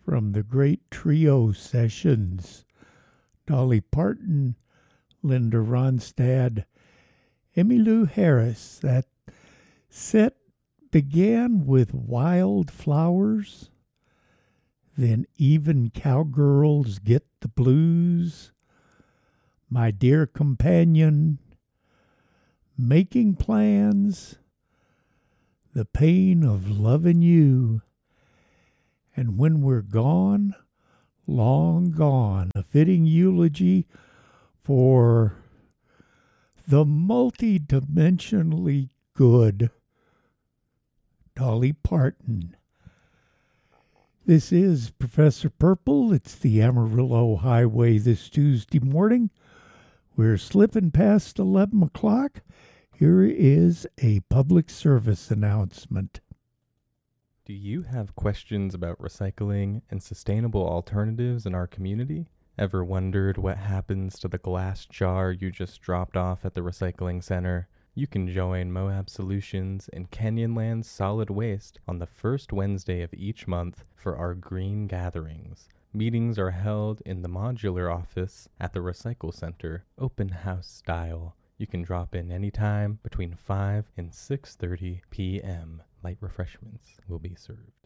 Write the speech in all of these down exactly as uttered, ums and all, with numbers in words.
from the great trio sessions, Dolly Parton, Linda Ronstadt, Emmylou Harris. That set began with Wildflowers, then Even Cowgirls Get the Blues, My Dear Companion, Making Plans, The Pain of Loving You, and When We're Gone, Long Gone, a fitting eulogy for the multi-dimensionally good Dolly Parton. This is Professor Purple. It's the Amarillo Highway this Tuesday morning. We're slipping past eleven o'clock. Here is a public service announcement. Do you have questions about recycling and sustainable alternatives in our community? Ever wondered what happens to the glass jar you just dropped off at the recycling center? You can join Moab Solutions in Canyonland's Solid Waste on the first Wednesday of each month for our green gatherings. Meetings are held in the modular office at the Recycle Center, open house style. You can drop in anytime between five and six thirty p.m. Light refreshments will be served.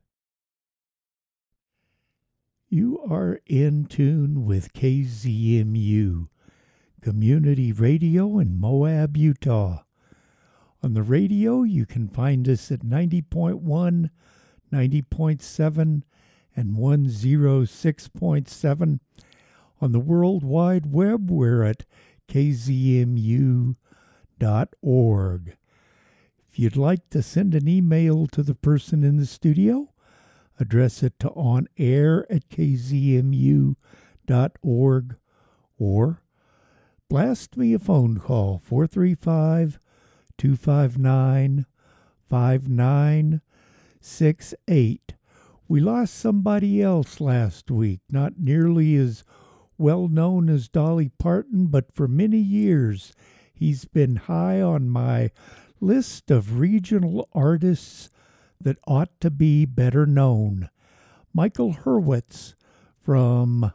You are in tune with K Z M U, Community Radio in Moab, Utah. On the radio, you can find us at ninety point one, ninety point seven, and one oh six point seven. On the World Wide Web, we're at k z m u dot org. If you'd like to send an email to the person in the studio, address it to onair at k z m u dot org, or blast me a phone call, four three five, two five nine, five nine six eight. We lost somebody else last week, not nearly as well known as Dolly Parton, but for many years he's been high on my list of regional artists that ought to be better known. Michael Hurwitz from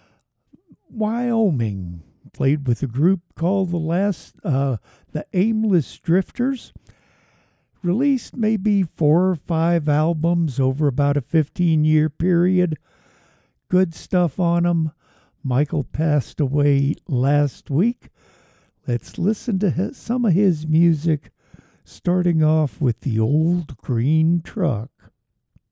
Wyoming played with a group called the last uh, the Aimless Drifters. Released maybe four or five albums over about a fifteen-year period. Good stuff on them. Michael passed away last week. Let's listen to his, some of his music, starting off with the Old Green Truck.